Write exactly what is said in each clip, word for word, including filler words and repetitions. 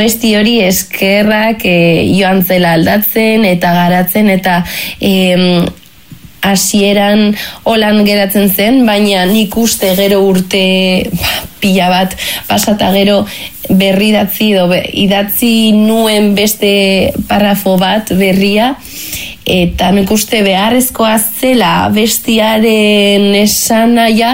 abesti hori eskerrak e, joan zela aldatzen eta garatzen eta e, hasieran holan geratzen zen, baina nik uste gero urte pila bat pasata gero berri idatzi edo idatzi nuen beste parrafo bat berria, eta nik uste beharrezkoa zela bestiaren esanahia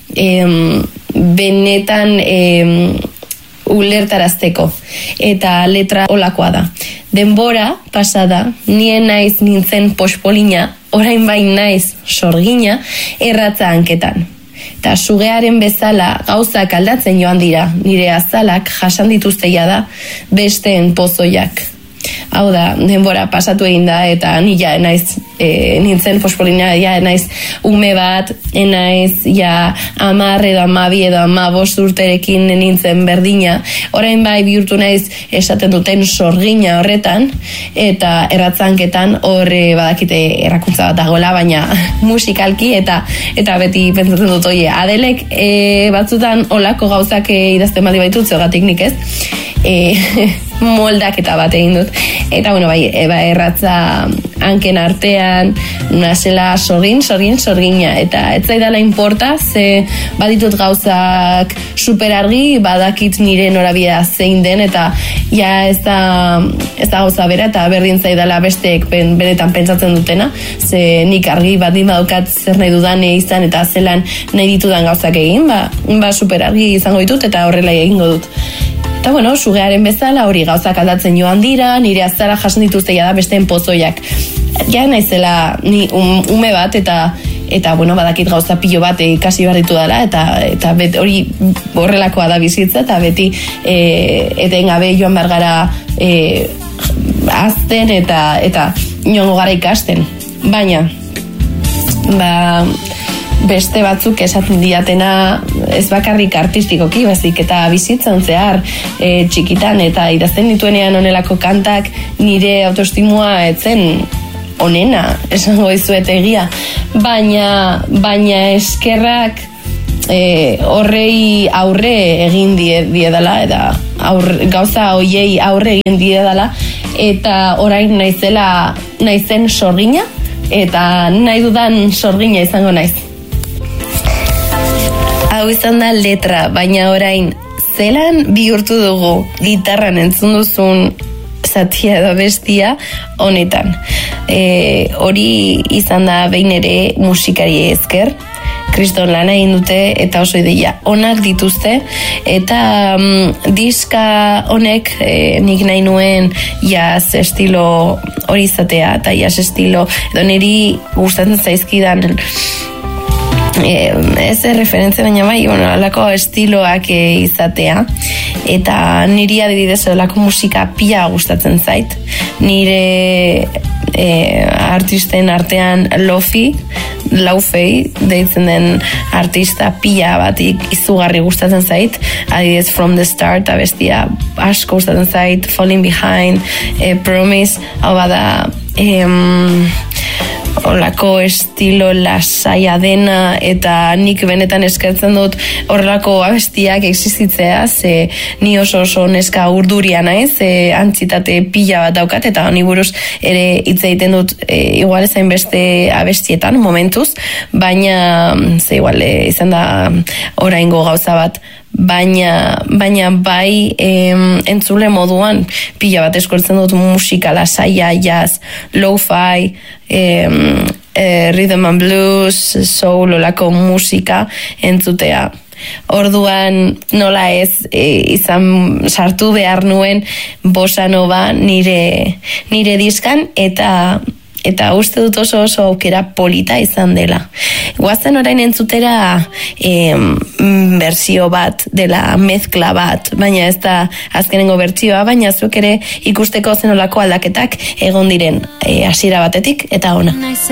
em, benetan em, ulertarazteko, eta letra olakoa da. Denbora pasada, nien naiz nintzen pospolina, orain bain naiz sorgina, erratza hanketan. Eta sugearen bezala gauzak aldatzen joan dira, nire azalak jasan dituzteia da besteen pozoiak. Hau da, denbora pasatu egin da, eta ni ja enaiz e, nintzen pospolina, ja enaiz ume bat, enaiz ja amar edo amabi edo amabost urterekin nintzen berdina. Orain bai bihurtu naiz esaten duten sorgina horretan, eta erratzanketan horre badakite errakuntza bat dagoela, baina musikalki eta eta beti pentsatzen dut, oie, Adelek e, batzutan olako gauzak e, idazten badi baitut, zeogatik nik ez, e, moldaketa bat egin dut. Eta, bueno, bai, eba, erratza hanken artean, nazela sorgin, sorgin, sorgina. Eta ez zaidala inporta, ze baditut gauzak superargi, badakit nire norabidea zein den, eta ja ez da, ez da gauza bera, eta berdin zaidala besteek ben, benetan pentsatzen dutena, ze nik argi bat din badaukat zer nahi dudan izan, eta zelan nahi ditudan gauzak egin, ba, ba superargi izango ditut, eta horrela egingo dut. Eta, bueno, sugearen bezala hori gauzak aldatzen joan dira, nire azara jasen dituzteia da besteen pozoiak. Ja naizela ni um, ume bat, eta eta bueno, badakit gauza pilo bat ikasi behar ditu dela, eta, eta bet, hori horrelakoa da bizitza, eta beti e, etengabe joan behar gara e, azten, eta, eta niongo gara ikasten. Baina, ba... beste batzuk esaten diatena ez bakarrik artistikoki, bazik eta bizitzan zehar e, txikitan, eta idazten dituenean onelako kantak nire autoestimua etzen onena, esango dizuet egia, baina baina eskerrak e, horrei aurre egin die, diedala, eta aurre, gauza hoiei aurre egin diedala, eta orain naizela naizen sorgina, eta nahi dudan sorgina izango naiz. Hau izan da letra, baina orain zelan bihurtu dugu gitarran entzun duzun zatia edo bestia honetan. E, hori izan da behin ere musikari esker, kriston lana egin dute eta oso ideia onak dituzte, eta mm, diska honek e, nik nahi nuen jazz estilo hori izatea, eta jazz estilo edo niri gustatzen zaizkidan Eh, ez referentzia, baina bai, bueno, alako estiloak eh, izatea, eta niri adibidez alako musika pila gustatzen zait, nire eh, artisten artean lofi, laufei deitzen den artista pila bat izugarri gustatzen zait, adibidez From the Start abestia asko gustatzen zait, Falling Behind, eh, Promise, hau bada em, horrelako estilo lasaia dena, eta nik benetan eskertzen dut horrelako abestiak existitzea, ze ni oso oso neska urduria naiz, e, antzitate pila bat daukat, eta honi buruz ere hitz egiten dut e, igual ezain beste abestietan momentuz, baina ze igual e, izan da oraingo gauza bat, baina baina bai em, entzule moduan pila bat eskortzen dut musika lasaia, jazz, lo-fi, em, e, rhythm and blues, soul, olako musika entzutea. Orduan nola ez e, izan sartu behar nuen bossa nova nire nire diskan, eta eta uste dut oso oso aukera polita izan dela. Guazen orain entzutera em, berzio bat dela, mezkla bat, baina ez da azkenengo bertsioa, baina zuek ere ikusteko zenolako aldaketak egon diren hasiera batetik eta ona.